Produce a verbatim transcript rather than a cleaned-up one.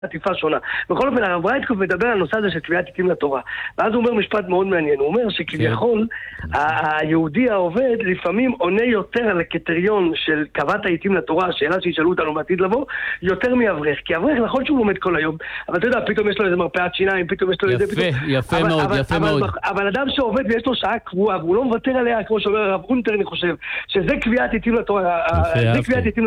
עטיפה שונה. בכל אופן, הרב ברייטקוף מדבר על הנושא הזה של קביעת עיתים לתורה. ואז הוא אומר משפט מאוד מעניין. הוא אומר שכביכול, היהודי העובד לפעמים עונה יותר על הקריטריון של קבעת העיתים לתורה, השאלה שישאלו אותנו בעתיד לבוא, יותר מאברך. כי אברך נכון שהוא לומד כל היום, אבל אתה יודע, פתאום יש לו איזה מרפאת שיניים, פתאום יש לו איזה... יפה, יפה מאוד, יפה מאוד. אבל אדם שעובד ויש לו שעה קבועה, והוא לא מוותר עליה, כמו שאומר הרב אונטר, אני חושב, שזה קביעת עיתים לתורה, זה קביעת עיתים